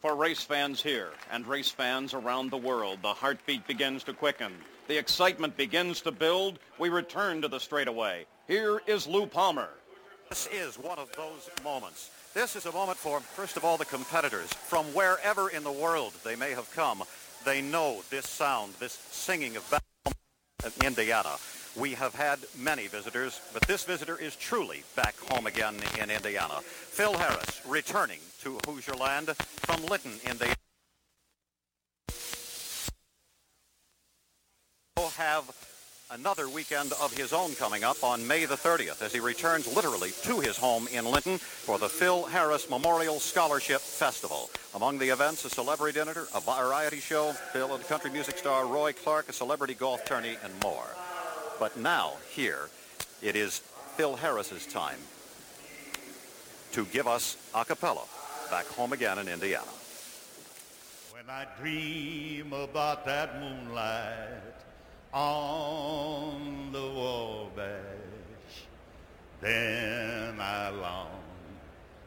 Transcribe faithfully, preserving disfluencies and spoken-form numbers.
For race fans here and race fans around the world, the heartbeat begins to quicken. The excitement begins to build. We return to the straightaway. Here is Lou Palmer. This is one of those moments. This is a moment for, first of all, the competitors. From wherever in the world they may have come, they know this sound, this singing of back home in Indiana. We have had many visitors, but this visitor is truly back home again in Indiana. Phil Harris returning to Hoosier Land from Lytton, Indiana. We'll have another weekend of his own coming up on May the thirtieth as he returns literally to his home in Lytton for the Phil Harris Memorial Scholarship Festival. Among the events, a celebrity dinner, a variety show, Phil and country music star Roy Clark, a celebrity golf tourney, and more. But now, here, it is Phil Harris's time to give us a cappella back home again in Indiana. When I dream about that moonlight on the Wabash, then I long